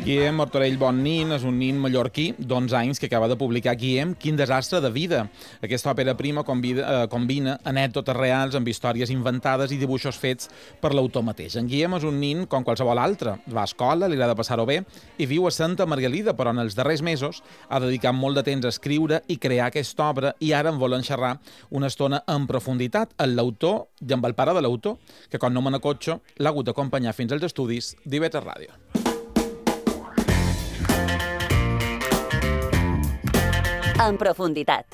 Guillem Martorell Bonnin és un nin mallorquí d'11 anys que acaba de publicar Guillem, quin desastre de vida. Aquesta òpera prima combina anècdotes reals amb històries inventades i dibuixos fets per l'autor mateix. En Guillem és un nin com qualsevol altre. Va a escola, li agrada passar-ho bé i viu a Santa Margalida, però en els darrers mesos ha dedicat molt de temps a escriure i crear aquesta obra i ara en volen xerrar una estona en profunditat amb l'autor i amb el pare de l'autor, que com no me n'acotxo l'ha hagut d'acompanyar fins als estudis d'IV3 Ràdio. En profunditat.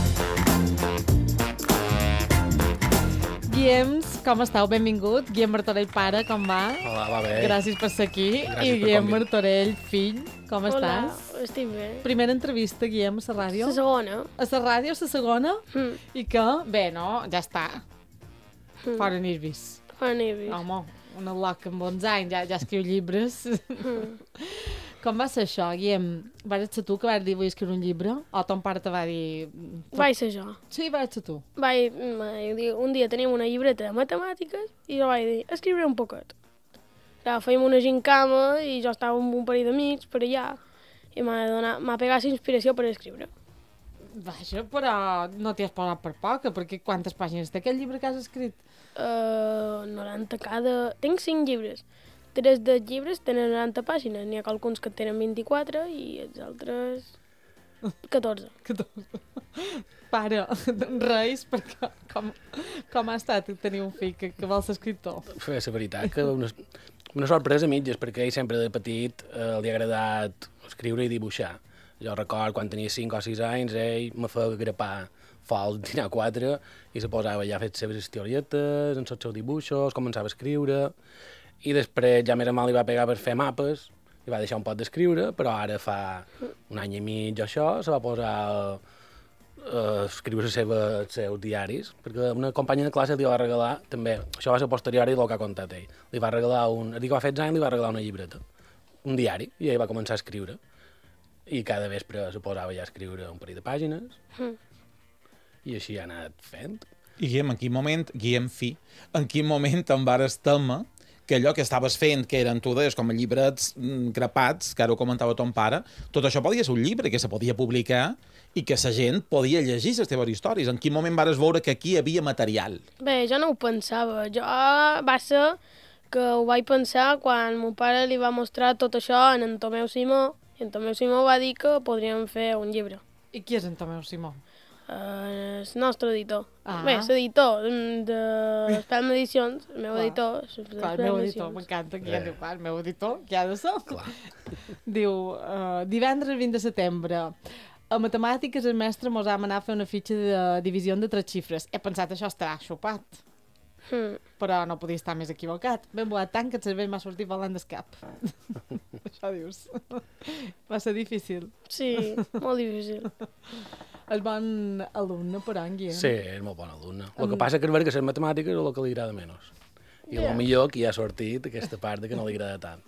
Guillems, com esteu? Benvingut. Guillem Martorell, pare, com va? Hola, va bé. Gràcies per ser aquí. Gràcies I per Guillem convidar. Martorell, fill, com estàs? Hola, estic bé. Primera entrevista, Guillem, a la ràdio? La segona. A la ràdio, a la segona? I que? Bé, no? Ja està. Fora nervis. Fa nervis. Home, una loca amb 11 anys, ja escriu llibres. Com va ser això, Guillem? Vas ser tu que vas dir vull escriure un llibre? O ton pare te va dir... Vaig ser jo. Sí, vas ser tu. Un dia teníem una llibreta de matemàtiques i jo vaig dir, escriuré un poquet. Ja, fèiem una gincama i jo estava amb un parell d'amics per allà i m'ha pegat la inspiració per escriure. Vaja, però no t'hi has posat per poca, perquè quantes pàgines té aquest llibre que has escrit? 90 cada... Tinc 5 llibres. 3 dels llibres tenen 90 pàgines. N'hi ha alguns que tenen 24 i els altres 14. Pare, reis, perquè com ha estat tenir un fill que vol ser escriptor? És la veritat que una sorpresa a mitges, perquè ell sempre de petit li ha agradat escriure i dibuixar. Jo record quan tenia 5 o 6 anys, ell me feia grapar fals dinar 4 i se posava ja a fer les seves historietes, en els seus dibuixos, començava a escriure, i després ja més o menys li va pegar per fer mapes, i va deixar un pot d'escriure, però ara fa un any i mig o això se va posar a escriure els seus diaris, perquè una companya de classe li va regalar, també, això va ser posterior i el que ha contat ell, li va regalar el dia que va fer 16 anys li va regalar una llibreta, un diari, i ell va començar a escriure, i cada vespre se posava ja a escriure un parell de pàgines, i així ha anat fent. I Guillem, en quin moment em vares tema que allò que estaves fent, que eren, tu deies, com a llibrets grapats, que ara ho comentava ton pare, tot això podia ser un llibre que se podia publicar i que la gent podia llegir les teves històries. En quin moment vares veure que aquí hi havia material? Bé, jo no ho pensava. Va ser que ho vaig pensar quan mon pare li va mostrar tot això en Tomeu Simó, i en Tomeu Simó va dir que podríem fer un llibre. I qui és en Tomeu Simó? El nostre editor. Ah. Bé, l'editor d'Espelm Edicions, el meu editor. Clar, el meu editor, m'encanta que ja diu, clar, el meu editor, què ha de ser? Clar. Diu, divendres 20 de setembre, a matemàtiques el mestre mos ha manat a fer una fitxa de divisió de 3 xifres. He pensat, això estarà xopat. Però no podia estar més equivocat. Ben boat tant que el cervell m'ha sortit volant d'escap. Això dius. Va ser difícil. Sí, molt difícil. És bon alumne, però, en Guillem. Sí, és molt bon alumne. El que passa que és veritat que les matemàtiques és el que li agrada menys. I el millor que hi ha sortit aquesta part de que no li agrada tant.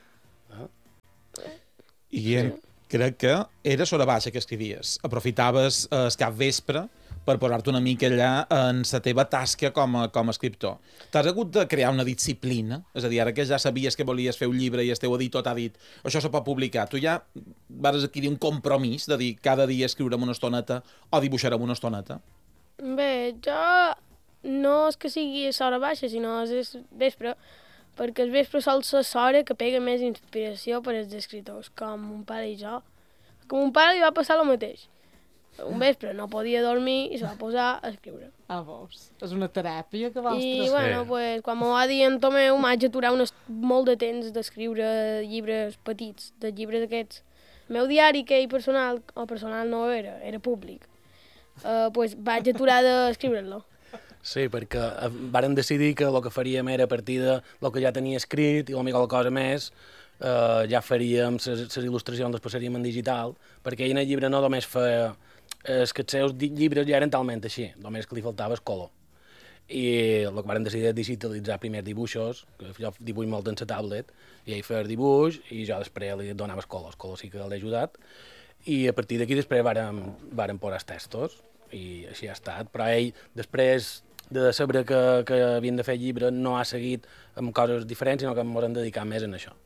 I Guillem, crec que era sobre baixa que escrivies. Aprofitaves el cap vespre per posar-te una mica allà en la teva tasca com a escriptor. T'has hagut de crear una disciplina? És a dir, ara que ja sabies que volies fer un llibre i el teu editor t'ha dit això se pot publicar, tu ja vas adquirir un compromís de dir cada dia escriurem una estoneta o dibuixarem una estoneta? Bé, jo no és que sigui a l'hora baixa, sinó és vespre, perquè el vespre sol ser l'hora que pega més inspiració per als escriptors, com mon pare i jo. Com mon pare li va passar el mateix. Un vespre no podia dormir i se va posar a escriure. Ah, veus? És una teràpia que vostres. I, bueno, pues, quan m'ho va dir en Tomeu, m'haig aturar molt de temps d'escriure llibres petits, de llibres aquests. El meu diari, que ell personal no era públic, pues, vaig aturar d'escriure-lo. Sí, perquè vàrem decidir que el que faríem era a partir del que ja tenia escrit i la cosa més, ja faríem les il·lustracions, les passaríem en digital, perquè ell en el llibre no només feia... És que els seus llibres ja eren talment així, només que li faltava el color. I el que vam decidir és digitalitzar primer dibuixos, que jo dibuix molt en la tablet, i ell feia el dibuix i jo després li donava el color sí que l'he ajudat, i a partir d'aquí després vàrem posar els textos, i així ha estat, però ell després de saber que havien de fer llibre no ha seguit amb coses diferents, sinó que ens hem dedicat més en això.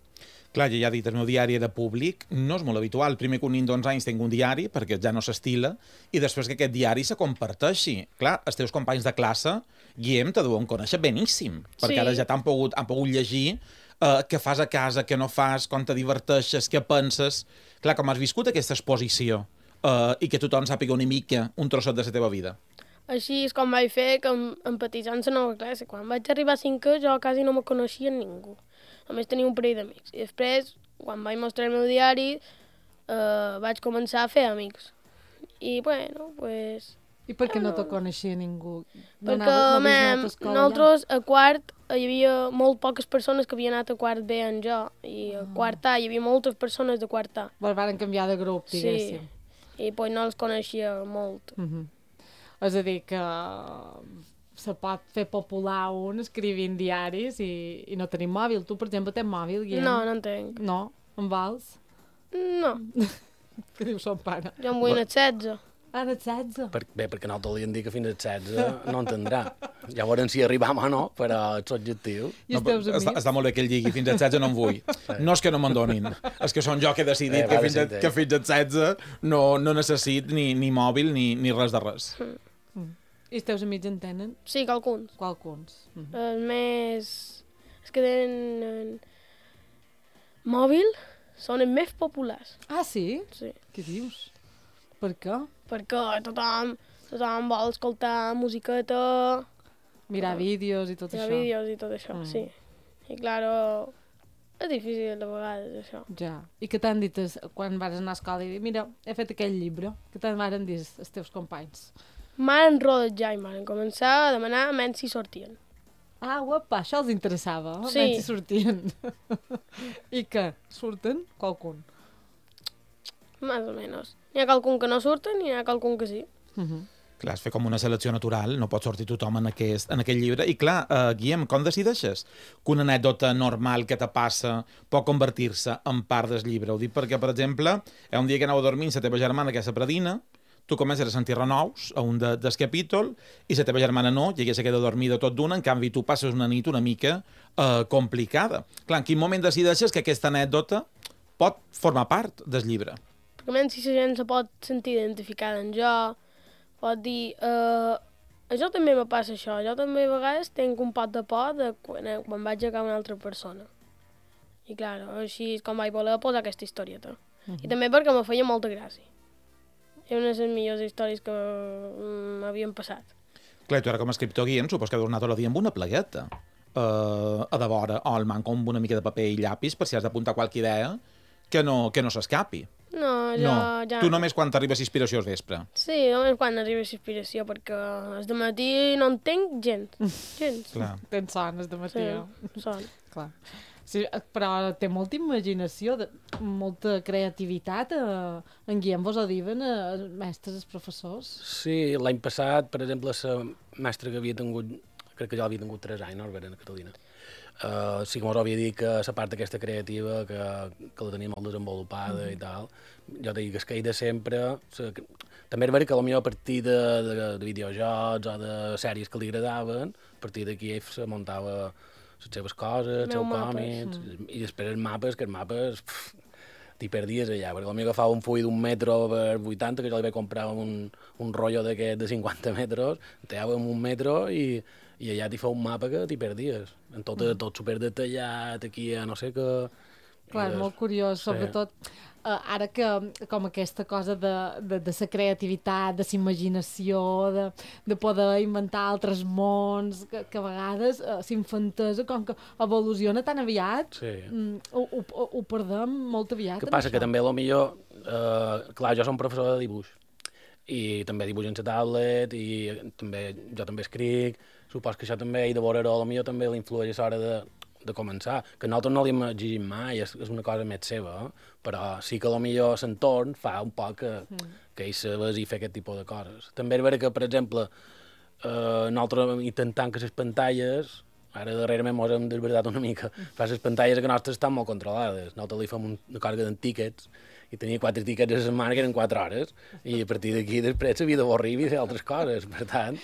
Clar, ja he dit, el meu diari era públic, no és molt habitual. Primer que un nen d'11 anys tingui un diari, perquè ja no s'estila, i després que aquest diari se comparteixi. Clar, els teus companys de classe, Guillem, te deuen conèixer beníssim, perquè ara ja han pogut llegir què fas a casa, què no fas, com te diverteixes, què penses. Clar, com has viscut aquesta exposició i que tothom sàpiga una mica un trosset de la teva vida. Així és com vaig fer que empatitzant la nova classe. Quan vaig arribar a 5è jo quasi no me coneixia ningú. Només tenia un parell d'amics. I després, quan vaig mostrar el meu diari, vaig començar a fer amics. I, bueno, pues... I per què no te coneixia ningú? Perquè nosaltres a quart hi havia molt poques persones que havien anat a quart B en jo. I a quart A hi havia moltes persones de quart A. Van canviar de grup, diguéssim. Sí, i pues no els coneixia molt. És a dir, que se pot fer popular un escrivint diaris i no tenim mòbil. Tu, per exemple, tens mòbil, Guillem? No, no en tenc. No? En vols? No. Què diu son pare? Jo em vull anar 16. Ara 16? Bé, perquè nosaltres li hem dit que fins als 16 no entendrà. Ja veurem si arribam o no, però és l'objectiu. I els teus amics? Està molt bé que ell digui, fins als 16 no en vull. No és que no me'n donin, és que són jo que he decidit que fins als 16 no necessit ni mòbil ni res de res. I els teus amics en tenen? Sí, qualcuns. Qualcuns. Els més... Els que tenen mòbil són els més populars. Ah, sí? Sí. Què dius? Per què? Perquè tothom vol escoltar musiqueta... Mirar vídeos i tot això. Mirar vídeos i tot això, sí. I, claro, és difícil de vegades, això. Ja. I què t'han dit quan vas anar a escola i dir, mira, he fet aquell llibre? Què te'n van dir els teus companys? M'han rodejar i m'han començar a demanar menys si sortien. Ah, guapa, això els interessava, sí. Menys si sortien. I què? Surten? Qualcun? Más o menos. N'hi ha qualcun que no surten i n'hi ha qualcun que sí. Clar, és fer com una selecció natural, no pot sortir tothom en aquest llibre. I clar, Guillem, com decideixes que una anècdota normal que te passa pot convertir-se en part del llibre? Ho dic perquè, per exemple, un dia que aneu a dormir la teva germana, que és a Pradina, tu comences a sentir renous a un dels capítols i la teva germana no, i ella se queda dormida tot d'una, en canvi tu passes una nit una mica complicada. Clar, en quin moment decideixes que aquesta anècdota pot formar part del llibre? Perquè menys si la gent se pot sentir identificada en jo, pot dir, això també me passa això, jo també a vegades tinc un pot de por de quan vaig a una altra persona. I clar, així és com vaig voler posar aquesta historieta. I també perquè me feia molta gràcia. És una de les millors històries que m'havien passat. Clar, tu ara com a escriptor, Guillem, supos que has donat tot el dia amb una plegueta a de vora, o al manco amb una mica de paper i llapis per si has d'apuntar qualque idea que no s'escapi. No, ja... Tu només quan t'arriba l'inspiració al vespre. Sí, només quan arriba l'inspiració, perquè els de matí no en tenc gens. Clar. Tens son, els de matí. Sí, son. Clar. Sí, però té molta imaginació, molta creativitat. En Guillem vos ho diuen els mestres, els professors? Sí, l'any passat, per exemple, la mestra que havia tingut, crec que ja l'havia tingut 3 anys, no, a Catalina. Sí que mos havia dit que la part aquesta creativa, que la tenia molt desenvolupada i tal. Jo dic que es caia de sempre. També és veritat que potser a partir de videojocs o de sèries que li agradaven, a partir d'aquí ell se muntava les seves coses, els seus còmics, i després els mapes, t'hi perdies allà, perquè potser agafava un full d'un metro per 80, que jo li vaig comprar un rotllo d'aquest de 50 metres, teàvem un metro i allà t'hi fa un mapa que t'hi perdies. En tot superdetallat, aquí no sé què... Clar, molt curiós, sobretot ara que com aquesta cosa de la creativitat, de la imaginació, de poder inventar altres mons, que a vegades la infantesa, com que evoluciona tan aviat, ho perdem molt aviat. Què passa? Que també potser, clar, jo som professor de dibuix, i també dibuixo en la tablet, i jo també escric, supos que això també, i de veure-ho, potser també l'influeix a l'hora de començar, que nosaltres no li hem exigit mai, és una cosa més seva, però sí que potser l'entorn fa un poc que ell sabés i fer aquest tipus de coses. També és vera que, per exemple, nosaltres intentant que les pantalles, ara darrerament mos hem desveritat una mica, les pantalles que nostres estan molt controlades. Nosaltres li fem una cosa que eren tíquets, i tenia 4 tíquets a la setmana que eren 4 hores, i a partir d'aquí després s'havia d'avorrir i fer altres coses. Per tant,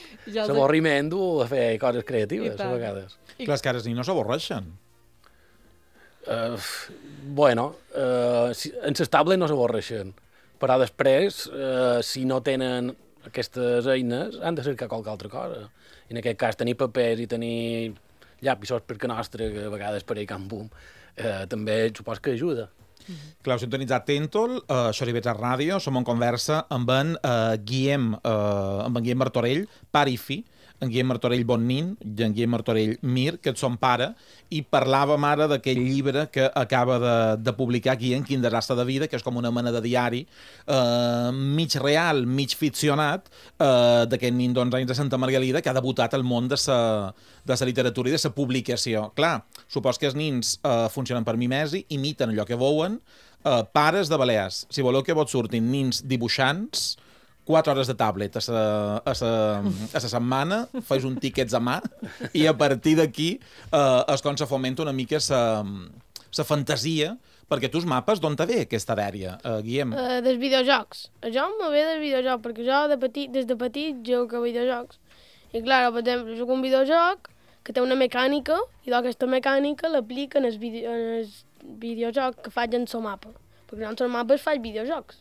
l'avorriment du a fer coses creatives, a vegades. Clar, és que ara els nens no s'avorreixen. Bueno, en l'estable no s'avorreixen, però després, si no tenen aquestes eines, han de cercar qualque altra cosa. En aquest cas, tenir papers i tenir llapisos per que nostre, que a vegades per ahí can bum, també supos que ajuda. Clar, heu sintonitzat Tèntol, això és a Ràdio, som en conversa amb en Guillem Martorell, pare i fill, en Guillem Martorell Bonnin i en Guillem Martorell Mir, que et són pare, i parlàvem ara d'aquell llibre que acaba de publicar Guillem, Quin desastre de vida, que és com una mena de diari mig real, mig ficcionat, d'aquest nin d'11 anys de Santa Margalida que ha debutat al món de la literatura i de la publicació. Clar, supos que els nins funcionen per mimesi, imiten allò que veuen, pares de Balears. Si voleu que vos surtin nins dibuixants, 4 hores de tablet a la setmana, fais un tiquets a mà i a partir d'aquí és com se fomenta una mica la fantasia, perquè tu els mapes d'on te ve aquesta dèria, Guillem? Dels videojocs. Jo me ve del videojoc, perquè jo des de petit joc a videojocs. I clar, per exemple, joc un videojoc que té una mecànica i aquesta mecànica l'aplica en el videojoc que faig en el mapa. Perquè en el mapa es faig videojocs.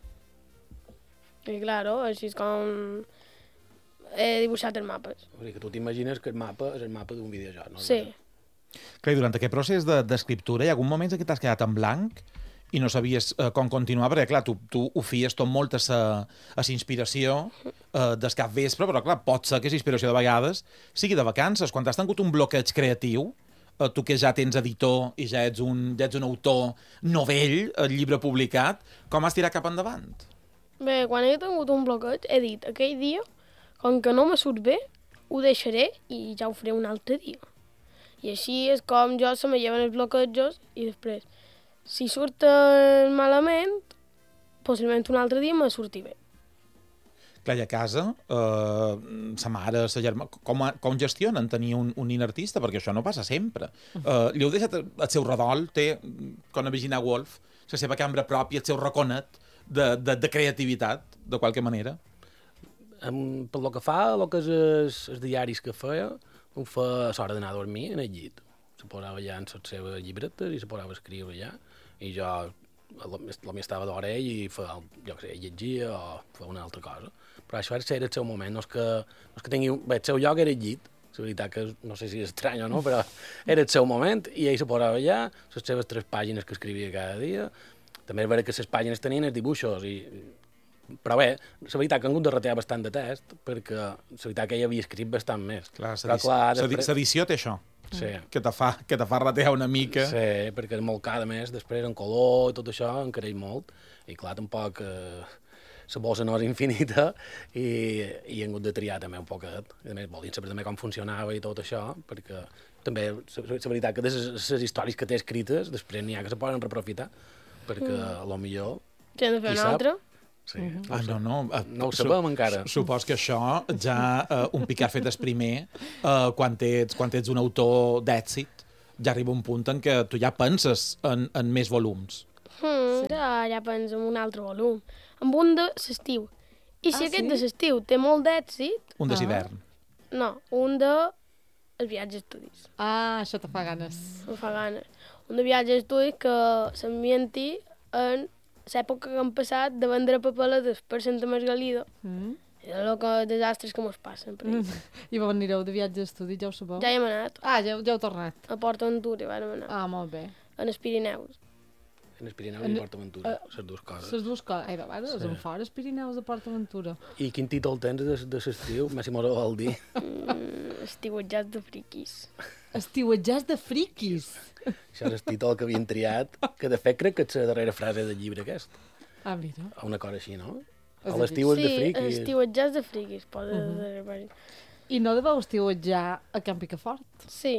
I claro, així és com he dibuixat els mapes. O sigui que tu t'imagines que el mapa és el mapa d'un videojoc, no? Sí. Clar, i durant aquest procés d'escriptura hi ha algun moment en què t'has quedat en blanc i no sabies com continuar, perquè clar, tu ho fies tot molt a la inspiració del cap vespre, però clar, pot ser que la inspiració de vegades sigui de vacances. Quan has tingut un bloqueig creatiu, tu que ja tens editor i ja ets un autor novell, el llibre publicat, com has tirat cap endavant? Bé, quan he tingut un bloqueig, he dit, aquell dia, com que no me surt bé, ho deixaré i ja ho faré un altre dia. I així és com jo se me lleven els bloquejos i després, si surten malament, possiblement un altre dia me surti bé. Clar, i a casa, sa mare, sa germana, com gestionen tenir un nin artista? Perquè això no passa sempre. Li heu deixat el seu redol, té, com a Virginia Woolf, la seva cambra pròpia, el seu raconet de creativitat, de qualque manera? Per lo que fa, el que és els diaris que feia, ho fa a l'hora d'anar a dormir en el llit. Se posava allà en les seves llibretes i se posava a escriure allà. I jo potser estava d'hora i feia, jo què sé, llegia o feia una altra cosa. Però això era el seu moment, no és que tingui... Bé, el seu lloc era el llit, la veritat que no sé si és estrany o no, però era el seu moment i ell se posava allà, les seves 3 pàgines que escrivia cada dia. També és vera que les pàgines tenien els dibuixos, però bé, la veritat que han hagut de retear bastant de test, perquè la veritat que ell havia escrit bastant més. Clar, l'edició té això, sí. que te fa retear una mica. Sí, perquè és molt car, a més, després en color i tot això encareix molt, i clar, tampoc la bossa no és infinita i han hagut de triar també un poquet. I a més, volien saber també com funcionava i tot això, perquè també la veritat que de les històries que té escrites, després n'hi ha que se poden reprofitar, perquè a lo millor... Si hem de fer una altra? Sí. No ho sabem encara. Supos que això ja un picar fet el primer, quan ets un autor d'èxit, ja arriba un punt en què tu ja penses en més volums. Ja penso en un altre volum. Amb un de l'estiu. I si aquest de l'estiu té molt d'èxit... Un de l'hivern. No, un de els viatges d'estudis. Això te fa ganes. Em fa ganes. Un de viatges d'estudis que s'ambienti en l'època que han passat de vendre papeletes per Santa Margalida. I de desastres que mos passen per ahí. I on anireu de viatge d'estudi, ja ho sabeu? Ja hi hem anat. Ja heu tornat. A Port Aventura hi vam anar. Molt bé. En els Pirineus. En els Pirineus i Port Aventura, les dues coses. Les dues coses. Ai, de vegades, en fora, els Pirineus de Port Aventura. I quin títol tens de l'estiu? Messi Moro vol dir. Estiuetjats de friquis. Estiuetjats de friquis. Això és el títol que havien triat, que de fet crec que és la darrera frase del llibre aquest. Mira. O una cosa així, no? A l'estiu és de friquis. Sí, estiuetjats de friquis, posa de... I no deveu estiuetjar a Can Picafort? Sí.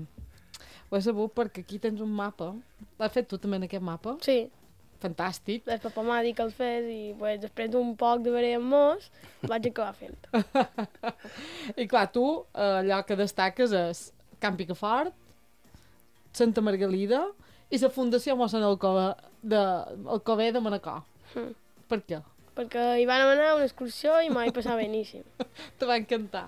Ho he sabut perquè aquí tens un mapa. L'has fet tu també en aquest mapa? Sí. Fantàstic. El papà m'ha dit que el fes i després d'un poc de veure amb mos vaig acabar fent. I clar, tu allò que destaques és Can Picafort, Santa Margalida i la Fundació Mossèn Alcover de Manacor. Per què? Perquè hi van anar a una excursió i m'hi passar beníssim. Te va encantar.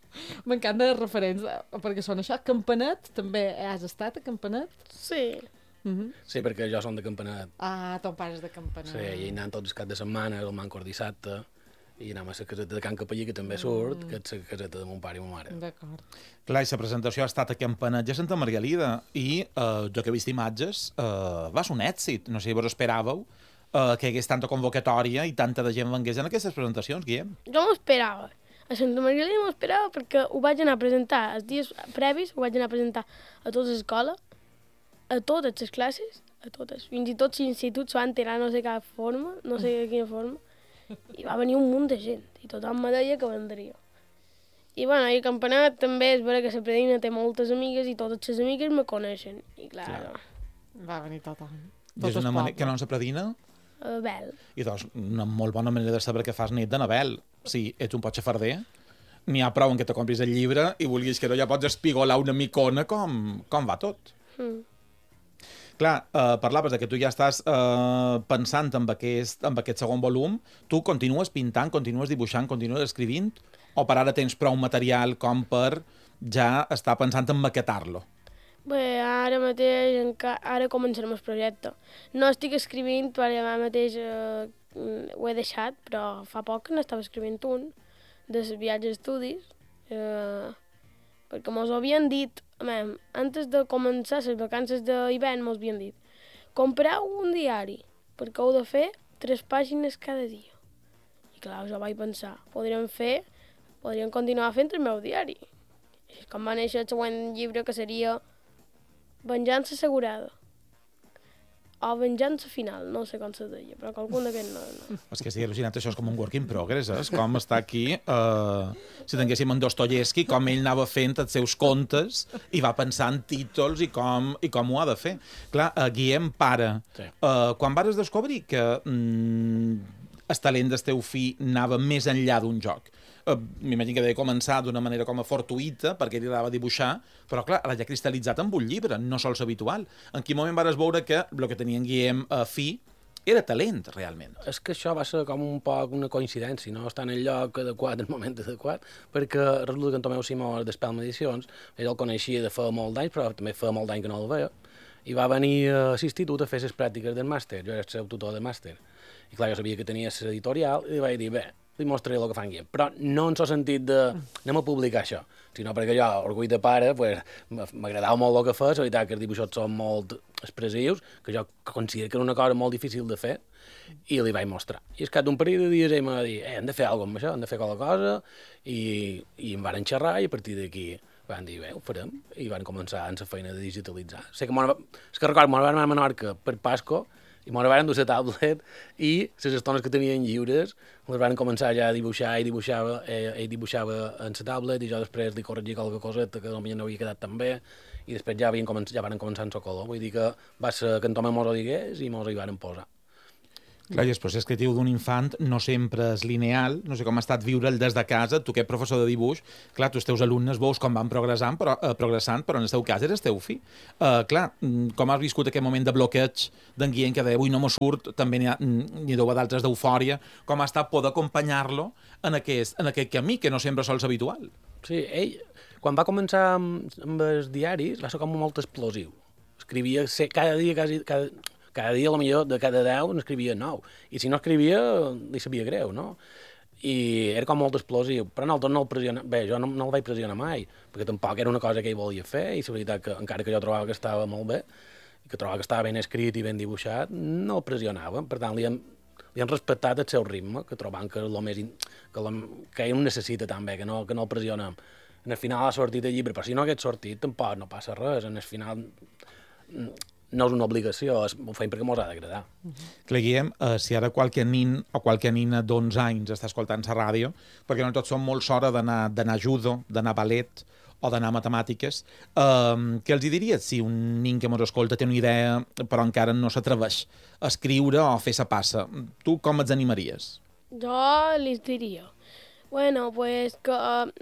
M'encanta els referents, perquè són això. Campanet, també has estat a Campanet? Sí. Sí, perquè jo som de Campanet. Ah, ton pare és de Campanet. Sí, i anant tots els caps de setmana, el mancor dissabte, i anem a la caseta de Can Capellí, que també surt, que és la caseta de mon pare i ma mare. D'acord. Clar, i la presentació ha estat a Campanet i a Santa Margalida, i jo que he vist imatges, va ser un èxit. No sé si vos esperàveu que hi hagués tanta convocatòria i tanta de gent vengués en aquestes presentacions, Guillem. Jo m'ho esperava. A Santa Margalida m'ho esperava perquè ho vaig anar a presentar els dies previs, ho vaig anar a presentar a tota l'escola, a totes les classes, a totes. Fins i tot l'institut s'ho van tirar no sé quina forma, no sé de quina forma, i va venir un munt de gent, i tothom me deia que vendria. I bueno, i a Campanet també és vera que la Predina té moltes amigues i totes les amigues me coneixen. I clar. Va venir tothom. I és una manera que no ens apredina. Bel. I doncs, una molt bona manera de saber que fas net de Nabel. Si ets un pot xafarder, n'hi ha prou en que te compris el llibre i vulguis que no ja pots espigolar una micona com va tot. Clar, parlaves de que tu ja estàs pensant en aquest segon volum. Tu continues pintant, continues dibuixant, continues escrivint, o per ara tens prou material com per ja estar pensant en maquetar-lo? Bé, ara mateix, ara començarem el projecte. No estic escrivint, perquè ara mateix ho he deixat, però fa poc que n'estava escrivint un, de viatges d'estudis, perquè mos ho havien dit, antes de començar les vacances d'hivern mos havien dit, compreu un diari, perquè heu de fer 3 pàgines cada dia. I clar, jo vaig pensar, podríem continuar fent el meu diari. I com va néixer el següent llibre, que seria Venjança assegurada. O Venjança final, no sé com se deia, però qualcun d'aquests no. És que estic al·lucinant, això és com un work in progress, és com està aquí, si tinguéssim en Dostoyevsky, com ell anava fent els seus contes i va pensar en títols i com ho ha de fer. Clar, Guillem, pare, quan vas descobrir que el talent del teu fill anava més enllà d'un joc, m'imagino que devia començar d'una manera com a fortuïta, perquè li agradava dibuixar, però clar, ara ja cristal·litzat amb un llibre, no sols habitual. En quin moment vas veure que el que tenia en Guillem fi era talent, realment? És que això va ser com un poc una coincidència, no? Estar en el lloc adequat, en el moment adequat, perquè resulta que en Tomeu Simó d'Espelma Edicions, ell el coneixia de fa molt d'anys, però també fa molt d'anys que no el veia, i va venir a l'institut a fer les pràctiques del màster, jo era el seu tutor de màster. I clar, jo sabia que tenia l'editorial i li vaig dir, bé, li mostraré el que fan Guillem, però no en el sentit de anem a publicar això, sinó perquè jo, orgull de pare, pues, m'agradava molt el que fes, la veritat que els dibuixos són molt expressius, que jo considero que era una cosa molt difícil de fer, i li vaig mostrar. I al cap d'un període de dies ell m'ha dit, hem de fer alguna cosa amb això, hem de fer qualque cosa, i em van xerrar, i a partir d'aquí van dir, bé, ho farem, i van començar amb la feina de digitalitzar. És que recordo, m'ho van a Menorca per Pasco, i m'ho van dur la tablet i les estones que tenien lliures les van començar ja a dibuixar ell dibuixava en la tablet i jo després li corregia qualque coseta que potser no havia quedat tan bé i després ja van començar en el color, vull dir que va ser que en Tomé mos ho digués i mos hi van posar. Clar, i el procés creatiu d'un infant no sempre és lineal, no sé com ha estat viure'l des de casa, tu que ets professor de dibuix, clar, tu els teus alumnes veus com van progressant, però en el teu cas eres teu fill. Clar, com has viscut aquest moment de bloqueig d'en Guillem, que deia, avui no m'ho surt, també n'hi deu haver d'altres d'eufòria, com ha estat poder acompanyar-lo en aquest camí, que no sempre sols habitual? Sí, ell, quan va començar amb els diaris, va ser com molt explosiu. Escrivia cada dia, cada dia, potser de cada 10, n'escrivia 9. I si no escrivia, li sabia greu, no? I era com molt explosiu. Però nosaltres no el pressionàvem. Bé, jo no el vaig pressionar mai, perquè tampoc era una cosa que ell volia fer, i la veritat que, encara que jo trobava que estava molt bé, i que trobava que estava ben escrit i ben dibuixat, no el pressionàvem. Per tant, li hem respectat el seu ritme, que trobam que és el més... que ell necessita també, que no el pressionem. En el final ha sortit el llibre, però si no hagués sortit, tampoc no passa res. En el final no és una obligació, ho fem perquè mos ha d'agradar. Clar, Guillem, si ara qualque nin o qualque nina d'11 anys està escoltant la ràdio, perquè no tots som molt sora d'anar a judo, d'anar a ballet o d'anar a matemàtiques, què els diries si un nin que mos escolta té una idea però encara no s'atreveix a escriure o a fer sa passa? Tu com els animaries? Jo li diria, bueno, pues que,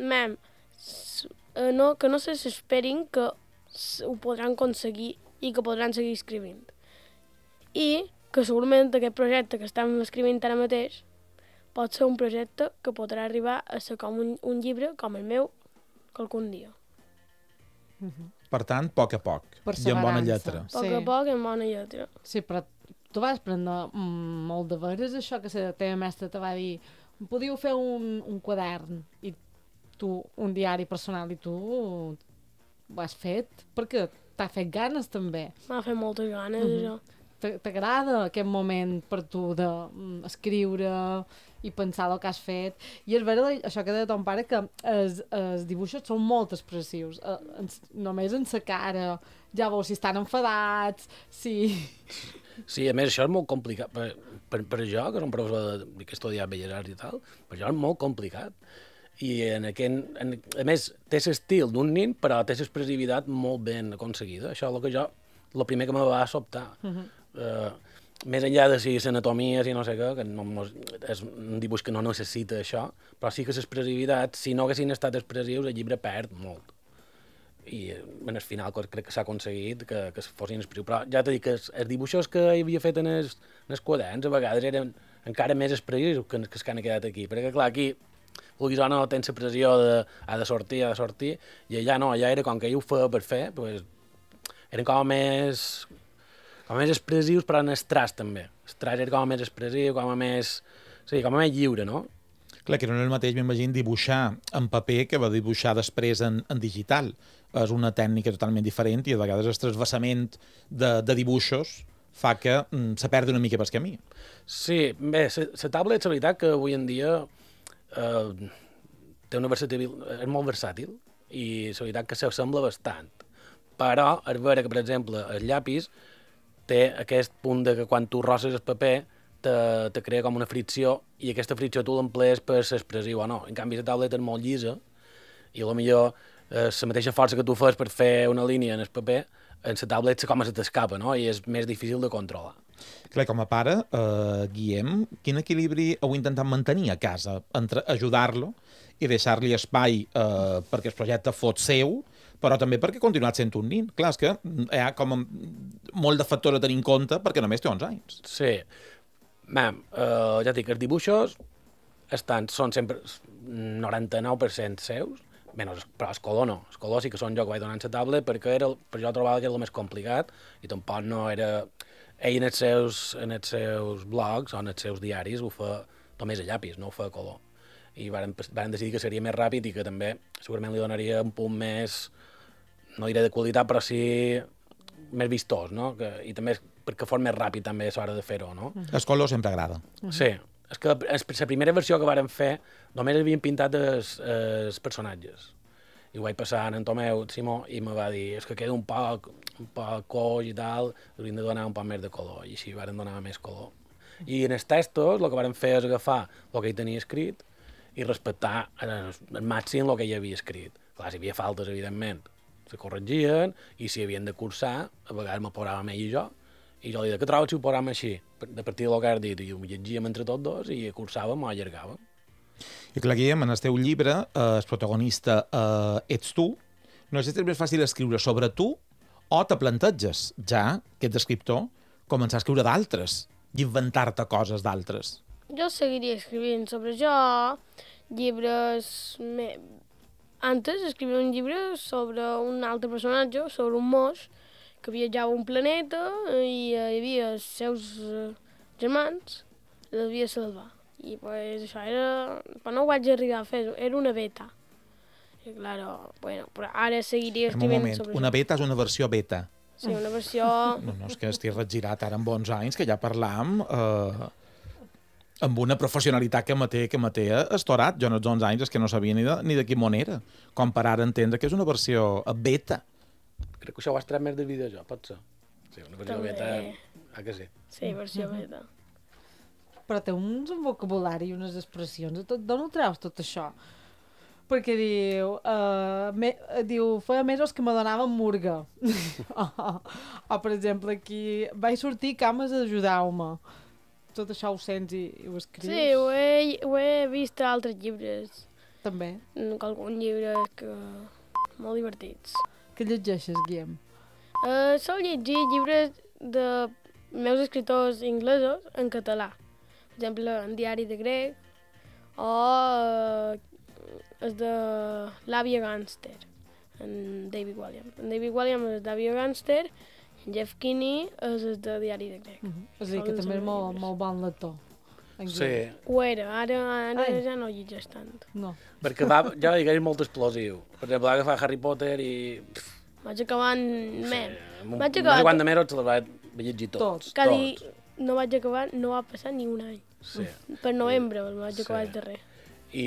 que no se s'esperin que ho podran aconseguir i que podran seguir escrivint. I que segurament aquest projecte que estem escrivint ara mateix pot ser un projecte que podrà arribar a ser com un llibre, com el meu, qualcun dia. Per tant, a poc, i amb bona lletra. A poc a poc i amb bona lletra. Sí, però tu vas prendre molt de veres això que la teva mestra te va dir podíeu fer un quadern i tu, un diari personal, i tu ho has fet perquè t'ha fet ganes també. M'ha fet moltes ganes, això. T'agrada aquest moment per tu d'escriure i pensar el que has fet? I és veritat, això que deia ton pare, que els dibuixos són molt expressius. Només en sa cara ja veus si estan enfadats, si... Sí, a més, això és molt complicat. Per jo, que som professor que he estudiat Belles Arts i tal, per jo és molt complicat. I a més, té l'estil d'un nin, però té l'expressivitat molt ben aconseguida. Això és el primer que me va sobtar. Més enllà de si l'anatomia, si no sé què, que és un dibuix que no necessita això, però sí que l'expressivitat, si no haguessin estat expressius, el llibre perd molt. I en el final crec que s'ha aconseguit que fossin expressius. Però ja t'he dit que els dibuixos que havia fet en els quaderns a vegades eren encara més expressius que els que han quedat aquí, perquè clar, aquí el guisó no té la pressió de ha de sortir, i allà no, allà era com que ell ho feia per fer, pues, eren com més expressius, però en el traç també. El traç era com més expressiu, com més lliure, no? Clar, que no és el mateix, m'imagino, dibuixar en paper que va dibuixar després en digital. És una tècnica totalment diferent i a vegades el trasbassament de dibuixos fa que se perdi una mica pel camí. Sí, bé, la tablet, la veritat que avui en dia té una és molt versàtil i la veritat que s'assembla bastant. Però és vera que, per exemple, el llapis té aquest punt de que quan tu rosses el paper te crea com una fricció i aquesta fricció tu l'emplees per l'expressiu o no. En canvi, la tablet és molt llisa i potser la mateixa força que tu fas per fer una línia en el paper, en la tablet com se t'escapa, no? I és més difícil de controlar. Clar, com a pare, Guillem, quin equilibri heu intentat mantenir a casa entre ajudar-lo i deixar-li espai perquè el projecte fos seu, però també perquè ha continuat sent un nin. Clar, és que hi ha com molt de factor a tenir en compte perquè només té 11 anys. Sí. Ja dic, els dibuixos són sempre 99% seus, però el color no. El color sí que són jo que vaig donar en la tablet perquè per jo trobava que era el més complicat i tampoc no era... Ell en els seus blogs o en els seus diaris ho fa només a llapis, no ho fa a color. I varen decidir que seria més ràpid i que també segurament li donaria un punt més, no diré de qualitat, però sí més vistós, no? I també perquè fos més ràpid també a l'hora de fer-ho, no? El color sempre agrada. Sí. És que la primera versió que vàrem fer només havien pintat els personatges. I ho vaig passar a en Tomeu, Simó, i me va dir és que queda un poc coix i tal, hauríem de donar un poc més de color, i així vàrem donar més color. I en els textos el que vàrem fer és agafar el que ell tenia escrit i respectar al màxim el que ell havia escrit. Clar, si hi havia faltes, evidentment, se corregien, i si havien de cursar, a vegades me posàvem ell i jo li deia, què trobes si ho posàvem així? De partir del que has dit, i ho llegíem entre tots dos, i cursàvem o allargàvem. I clar, Guillem, en el teu llibre, el protagonista ets tu. No sé si és més fàcil escriure sobre tu o te planteges, ja que ets escriptor, començar a escriure d'altres i inventar-te coses d'altres. Jo seguiria escrivint sobre jo, llibres... Antes escrivia un llibre sobre un altre personatge, sobre un moix, que viatjava a un planeta i hi havia els seus germans i els havia de salvar. I pues això era... Però no ho vaig arribar a fer, era una beta. I claro, bueno, però ara seguiria escrivint sobre això. Una beta és una versió beta. Sí, una versió... No, és que estic regirat ara amb 11 anys, que ja parlam amb una professionalitat que me té estorat. Jo en els 11 anys és que no sabia ni de quin món era. Com per ara entendre que és una versió beta. Crec que això ho has tret més del videojoc, pot ser. Sí, una versió beta... Ah, que sí? Sí, versió beta. Però té un vocabulari i unes expressions. D'on ho treus, tot això? Perquè diu, feia mesos que me donaven murga. O, per exemple, aquí vaig sortir cames a ajudar-me. Tot això ho sents i ho escrius? Sí, ho he vist a altres llibres. També? Algun llibre que... molt divertits. Què llegeixes, Guillem? Sol llegir llibres de meus escriptors inglesos en català. Per exemple, en Diari de Grec o el de l'àvia gàngster. en David Walliams. En David Walliams és d'Avio Gangster, en Jeff Kinney és el de Diari de Grec. És a dir, que també és molt bon lector. Sí. Ho era, ara ja no llegeix tant. No. Perquè ja digués molt explosiu. Per exemple, va agafar Harry Potter i... Vaig acabant més. Vaig acabar... No sé quant de més els vaig llegir tots. Que dir, no vaig acabar, no va passar ni un any. Sí. Per novembre el vaig acabar el darrer. I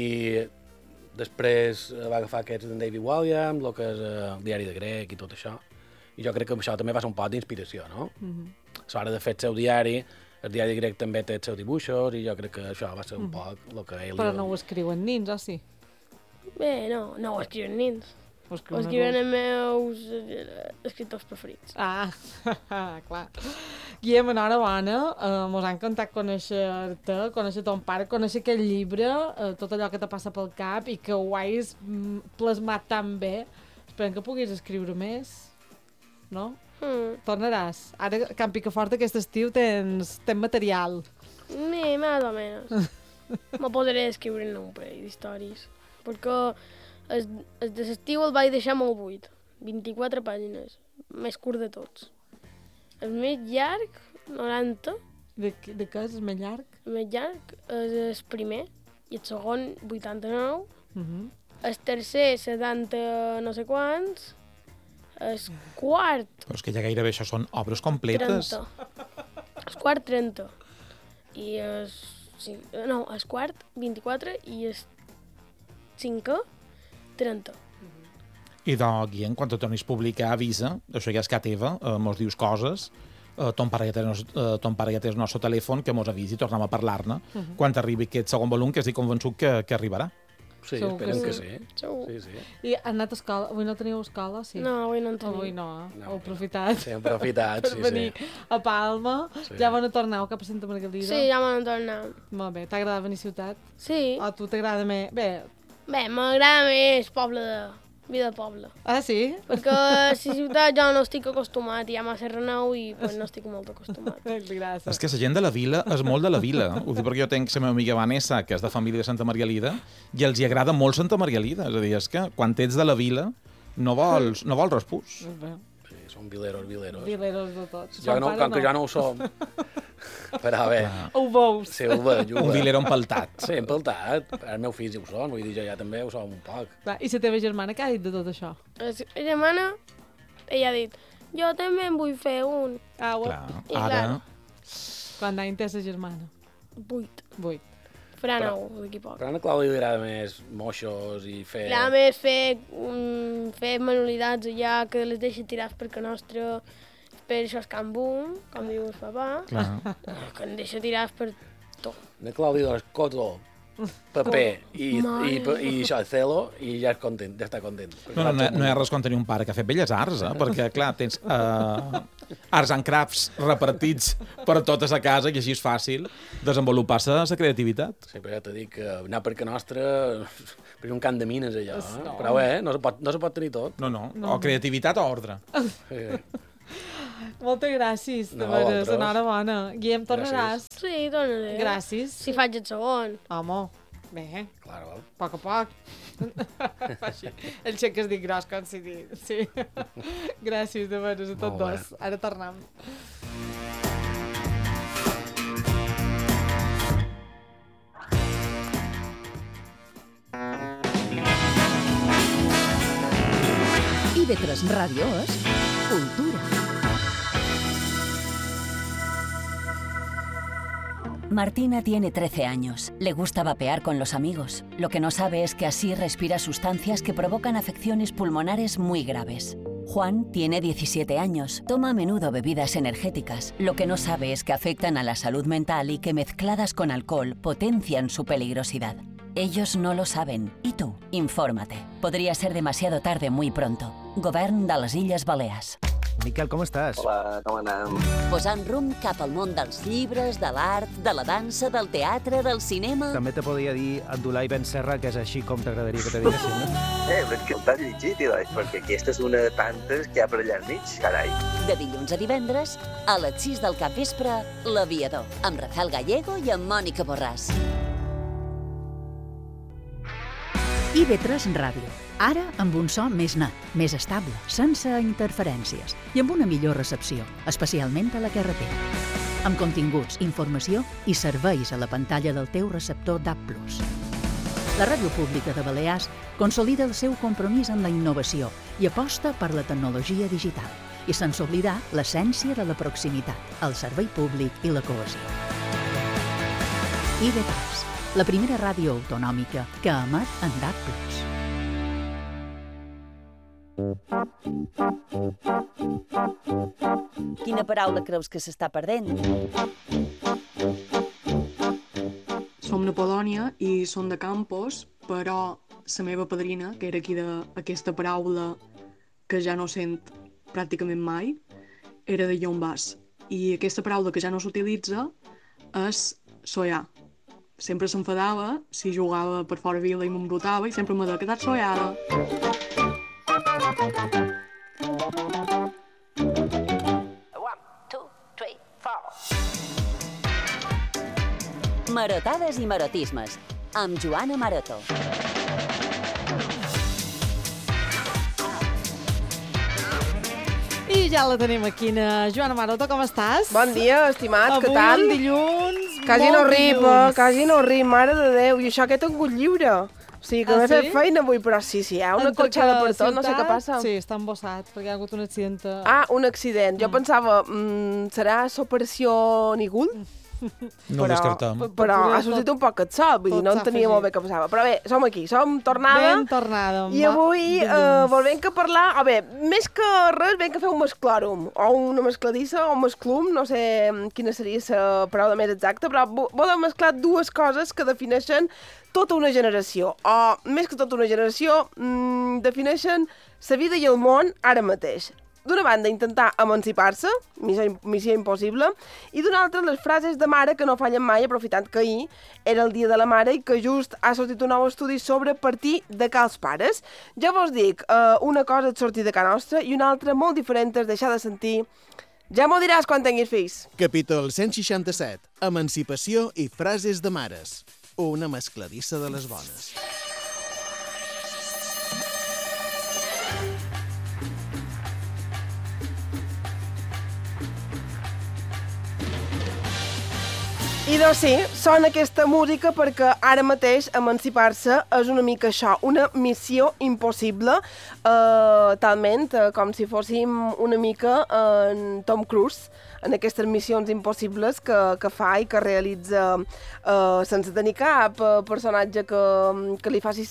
després va agafar aquests d'en David Walliams, el que és el Diari de Grec i tot això. I jo crec que això també va ser un poc d'inspiració, no? A l'hora de fer el seu diari, el Diari de Grec també té els seus dibuixos i jo crec que això va ser un poc el que ell... Però no ho escriuen nins, o sí? Bé, no ho escriuen nins. Ho escriuen els meus escriptors preferits. Ah, clar. Guillem, enhorabona, mos ha encantat conèixer-te, conèixer ton pare, conèixer aquest llibre, tot allò que te passa pel cap i que ho hagis plasmat tan bé. Esperem que puguis escriure més, no? Tornaràs. Ara, a Can Picafort, aquest estiu, tens material. Sí, més o menys. Me posaré a escriure un parell d'històries. Perquè el de l'estiu el vaig deixar molt buit. 24 pàgines. Més curt de tots. El més llarg, 90. De què és el més llarg? El més llarg és el primer. I el segon, 89. El tercer, 70 no sé quants. El quart... Però és que ja gairebé això són obres completes. 30. El quart, 30. I el quart, 24, i el cinquè, 30. I Guillem, quan te tornis a publicar, avisa, això ja és que teva, mos dius coses, ton pare ja té el nostre telèfon, que mos avisi i tornem a parlar-ne quan arribi aquest segon volum, que estic convençut que arribarà. Sí, esperem que sí. Sí. I han anat a escola? Avui no teniu escola? Sí. No, avui no en tenim. Avui no, heu aprofitat. Sí, hem aprofitat, per venir a Palma. Ja van a tornar cap a Santa Margalida? Sí, ja van a tornar. Molt bé, t'ha agradat venir a ciutat? Sí. O a tu t'agrada més? Bé, m'agrada més vida de poble. Ah, sí? Perquè a la ciutat ja no estic acostumat, hi ha massa renau i pues, no estic molt acostumat. Gràcies. És que la gent de la vila és molt de la vila. Ho dic perquè jo tenc la meva amiga Vanessa, que és de família de Santa Margalida, i els hi agrada molt Santa Margalida. És a dir, és que quan ets de la vila no vols respús. Sí, són vileros. Vileros de tots. Com que jo no ho som. Però bé. Ho veus. Sí, ho veig. Un vilero empeltat. Sí, empeltat. Els meus fills ho són, vull dir, jo ja també ho som un poc. I la teva germana què ha dit de tot això? La germana, ella ha dit, jo també en vull fer un. Ah, clar, ara... Quant d'any té la germana? 8. Farà 9, d'aquí poc. Però a la Clàudia li agrada més moixos i fer... Li agrada més fer manualitats allà, que les deixa tirats per que nostre... Per això és Can Boom, com diu el papà, que en deixa tirats per tot. La Clàudia és cotó, paper i això, celo, i ja està content. No hi ha res contra ni un pare que ha fet belles arts, perquè, clar, tens arts and crafts repartits per totes a casa i així és fàcil desenvolupar-se la creativitat. Sí, però ja t'he dit que anar per que nostre... per un camp de mines, allò. Però no se pot tenir tot. No. O creativitat o ordre. Moltes gràcies, de veres, enhorabona. Guillem, tornaràs? Sí, tornaré. Gràcies. Si faig el segon. Home, bé. Claro. A poc. El xec es dic gros, com si dic. Sí. Gràcies, de veres, a tots dos. Ara tornem. IB3 Radio és Cultura. Martina tiene 13 años. Le gusta vapear con los amigos. Lo que no sabe es que así respira sustancias que provocan afecciones pulmonares muy graves. Juan tiene 17 años. Toma a menudo bebidas energéticas. Lo que no sabe es que afectan a la salud mental y que mezcladas con alcohol potencian su peligrosidad. Ellos no lo saben. ¿Y tú? Infórmate. Podría ser demasiado tarde muy pronto. Govern de les Illes Balears. Miquel, com estàs? Hola, com anem? Posant rumb cap al món dels llibres, de l'art, de la dansa, del teatre, del cinema... També te podria dir Abdulai Ben Serra, que és així com t'agradaria que te diguessin, no? Però és que t'has llegit, perquè aquesta és una de tantes que hi ha per allà al mig, carai. De dilluns a divendres, a les 6 del capvespre, L'Aviador, amb Rafael Gallego i amb Mònica Borràs. IB3 Ràdio. Ara amb un so més net, més estable, sense interferències i amb una millor recepció, especialment a la carretera. Amb continguts, informació i serveis a la pantalla del teu receptor DAB+. La Ràdio Pública de Balears consolida el seu compromís amb la innovació i aposta per la tecnologia digital, i sense oblidar l'essència de la proximitat, el servei públic i la cohesió. IB3, la primera ràdio autonòmica que emet en DAB+. Quina paraula creus que s'està perdent? Som de Polònia i som de Campos, però la meva padrina, que era aquí d'aquesta paraula que ja no sent pràcticament mai, era de Llombàs. I aquesta paraula que ja no s'utilitza és soiar. Sempre s'enfadava si jugava per fora vila i m'embrutava i sempre m'ha quedat soiada. Marotades i marotismes, amb Joana Maroto. I ja la tenim aquí, Joana Maroto, com estàs? Bon dia, estimat, què tal? Avui, dilluns, quasi no rip, mare de Déu, i això que he tingut lliure. O sigui, que no he fet feina avui, però sí, hi ha una cotxada per tot, no sé què passa. Sí, està embossat, perquè hi ha hagut un accident. Un accident. Jo pensava, serà l'operació Nigul? No ho descartem. Però ha sortit un poc el sol, vull dir, no entenia molt bé què passava. Però bé, som aquí, som tornada. Ben tornada. I avui volem que parlar, més que res, vam que fer un mesclòrum, o una mescladissa, o un mesclum, no sé quina seria la paraula més exacta, però volem mesclar dues coses que defineixen tota una generació, o més que tota una generació, defineixen la vida i el món ara mateix. D'una banda, intentar emancipar-se, missió impossible, i d'una altra, les frases de mare que no fallen mai, aprofitant que ahir era el dia de la mare i que just ha sortit un nou estudi sobre partir de cals pares. Ja vos dic, una cosa és sortir de casa nostra i una altra molt diferent és deixar de sentir ja m'ho diràs quan tinguis fills. Capítol 167. Emancipació i frases de mares. Una mescladissa de les bones. I doncs sí, sona aquesta música perquè ara mateix emancipar-se és una mica això, una missió impossible, talment com si fóssim una mica en Tom Cruise, en aquestes missions impossibles que fa i que realitza sense tenir cap personatge que li faci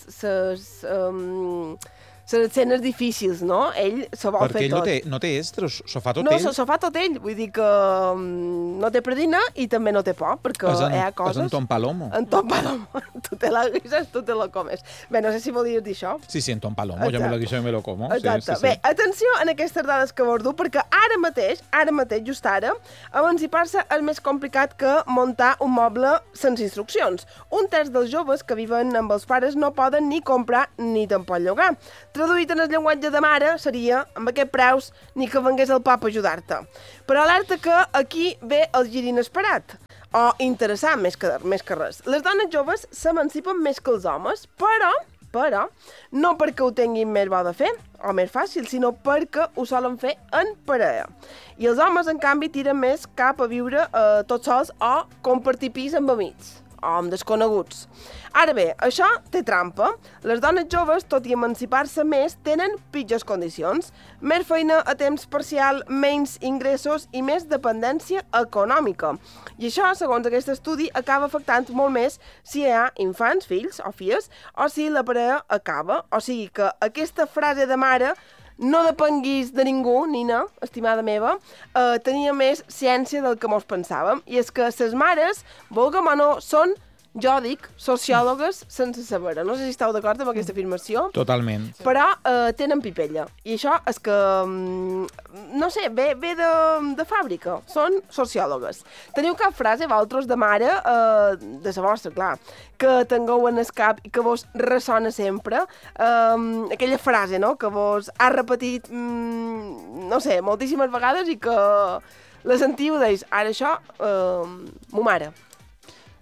les escenes difícils, no? Ell s'ho vol fer tot. Perquè ell no té estres, s'ho fa tot ell. No, s'ho fa tot ell. Vull dir que no té predina i també no té por, perquè hi ha coses... És en Tom Palomo. En Tom Palomo. Tu te la guises, tu te la comes. Bé, no sé si volies dir això. Sí, en Tom Palomo. Exacte. Jo me la guiso i me lo como. Exacte. Sí. Bé, atenció en aquestes dades que vos du, perquè ara mateix, just ara, emancipar-se és més complicat que muntar un moble sense instruccions. Un terç dels joves que viven amb els pares no poden ni comprar ni tampoc llogar. Traduït en el llenguatge de mare seria, amb aquest preus, ni que vengués el pap a ajudar-te. Però alerta que aquí ve el gir inesperat, o interessant més que res. Les dones joves s'emancipen més que els homes, però no perquè ho tinguin més bo de fer, o més fàcil, sinó perquè ho solen fer en parella. I els homes, en canvi, tiren més cap a viure tots sols o compartir pis amb amics o amb desconeguts. Ara bé, això té trampa. Les dones joves, tot i emancipar-se més, tenen pitjors condicions, més feina a temps parcial, menys ingressos i més dependència econòmica. I això, segons aquest estudi, acaba afectant molt més si hi ha infants, fills o filles, o si la parella acaba. O sigui que aquesta frase de mare, no depenguis de ningú, Nina, estimada meva, tenia més ciència del que mos pensàvem. I és que ses mares, vulguem o no, són, jo dic, sociòlogues sense saber. No sé si esteu d'acord amb aquesta afirmació. Totalment. Però tenen pipella. I això és que, no sé, ve de fàbrica. Són sociòlogues. Teniu cap frase, vosaltres, de mare, de la vostra, clar, que tingueu en el cap i que vos ressona sempre? Aquella frase, no?, que vos ha repetit, no sé, moltíssimes vegades i que la sentiu i deis, ara això, mo mare.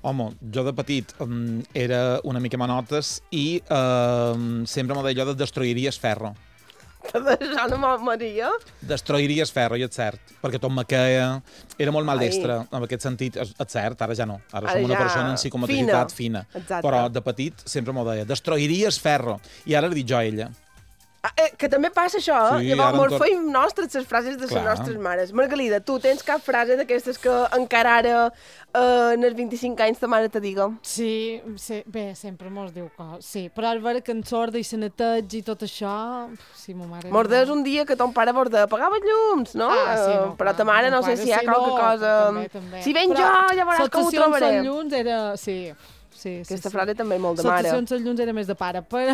Home, jo de petit era una mica manotes i sempre m'ho deia allò de destruiries ferro. Això no Maria? Destruiries ferro, i és cert, perquè tot me queia... Era molt maldestre, en aquest sentit. És cert, ara ja no. Ara som una persona en psicomotricitat fina. Però de petit sempre m'ho deia, destruiries ferro. I ara l'he dit jo a ella. Que també passa això, sí, llavors mos feim nostres les frases de les nostres mares. Margalida, tu tens cap frase d'aquestes que encara ara en els 25 anys ta mare te diga? Sí, bé, sempre mos diu coses, sí, però al veure que en sorda i se neteig i tot això, sí, ma mare... Mos deies un dia que ton pare mos de apagar els llums, no? Sí, però ta mare no sé si hi ha qualque cosa... També. Si ven jo, ja veuràs que ho trobaré. Sota llums era... Sí. Aquesta frase també molt de mare. Sota els llums era més de pare, però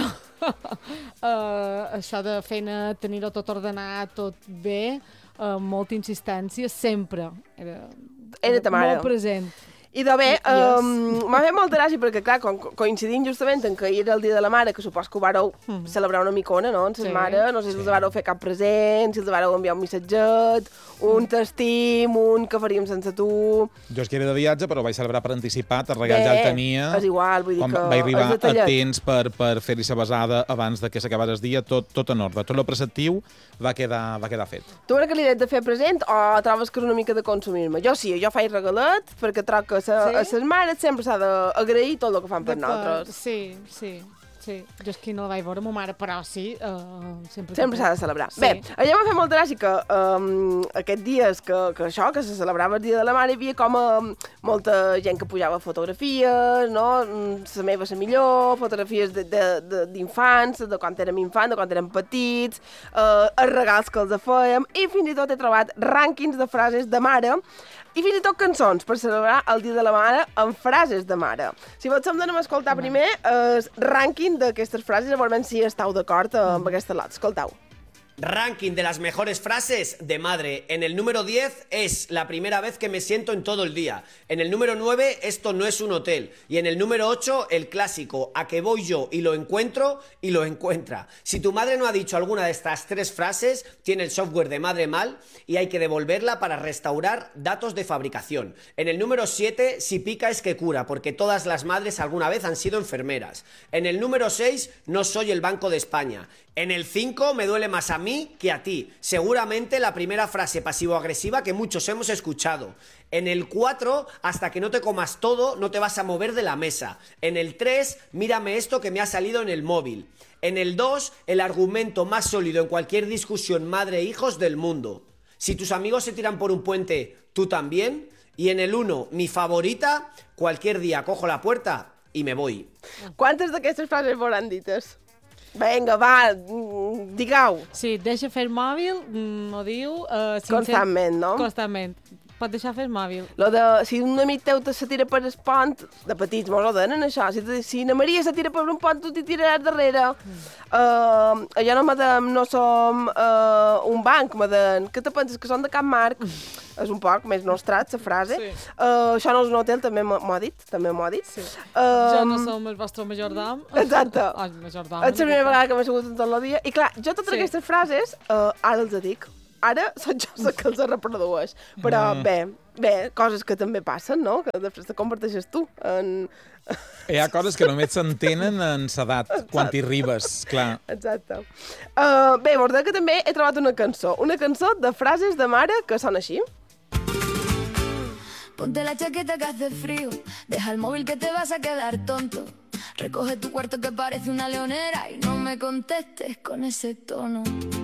això de feina, tenir-ho tot ordenat, tot bé, molta insistència, sempre era ta mare. Molt present. I de bé, m'ha fet molta gràcia perquè, clar, coincidint justament en que era el dia de la mare, que supos que ho vareu celebrar una micona, no?, en ses mares, no sé si els vareu fer cap present, si els vareu enviar un missatget, un t'estim, un que faríem sense tu... Jo és que era de viatge, però vaig celebrar per anticipat, el regal ja el tenia... És igual, vull dir que... Vaig arribar a temps per fer-hi sa besada abans de que s'acabara el dia, tot en ordre. Tot el preceptiu va quedar fet. Tu ara que li he de fer present o trobes que és una mica de consumir-me? Jo sí, jo faig regalet perquè trobo que a ses mares sempre s'ha d'agrair tot el que fan per nosaltres. Sí. Jo és que no la vaig veure, ma mare, però sí, sempre s'ha de celebrar. Sí. Bé, allà m'ha fet molta gràcia que aquests dies que se celebrava el Dia de la Mare hi havia com molta gent que pujava fotografies, no? La meva la millor, fotografies d'infants, de quan érem infants, de quan érem petits, els regals que els fèiem, i fins i tot he trobat rànquings de frases de mare i fins i tot cançons per celebrar el Dia de la Mare amb frases de mare. Si vols, anem a escoltar primer el rànquing d'aquestes frases, a veure si esteu d'acord amb aquesta lot. Escolteu. Ranking de las mejores frases de madre. En el número 10 es la primera vez que me siento en todo el día. En el número 9, esto no es un hotel. Y en el número 8, el clásico, a que voy yo y lo encuentro y lo encuentra. Si tu madre no ha dicho alguna de estas 3 frases, tiene el software de madre mal y hay que devolverla para restaurar datos de fabricación. En el número 7, si pica es que cura, porque todas las madres alguna vez han sido enfermeras. En el número 6, no soy el Banco de España. En el 5, me duele más a mí que a ti. Seguramente la primera frase pasivo-agresiva que muchos hemos escuchado. En el 4, hasta que no te comas todo, no te vas a mover de la mesa. En el 3, mírame esto que me ha salido en el móvil. En el 2, el argumento más sólido en cualquier discusión madre-hijos del mundo. Si tus amigos se tiran por un puente, ¿tú también? Y en el 1, mi favorita, cualquier día cojo la puerta y me voy. ¿Cuántas d'aquestes frases voran dites? Vinga, va, digueu. Sí, deixa fer el mòbil, ho diu... Constantment, no? Constantment. Pot deixar fer el mòbil. Lo de, si un amic teu se tira per el pont, de petits mos ho donen, això. Si na Maria se tira per un pont, tu t'hi tiraràs darrere. Allò no som un banc, què te penses, que són de Can Marc? És un poc més nostrat, la frase. Això no és un hotel, també m'ho ha dit. Sí. Jo no som el vostre majordom. Exacte. Majordom. És la primera vegada que m'he assegut en tot el dia. I clar, jo totes aquestes frases, ara els dic. Ara soc jo la que els reprodueix. Però bé, coses que també passen, no? Que després te converteixes tu en... Hi ha coses que només s'entenen en l'edat, quan t'hi arribes, clar. Exacte. Bé, m'ordena que també he trobat una cançó de frases de mare que són així. Ponte la chaqueta que hace frío, deja el móvil que te vas a quedar tonto. Recoge tu cuarto que parece una leonera y no me contestes con ese tono.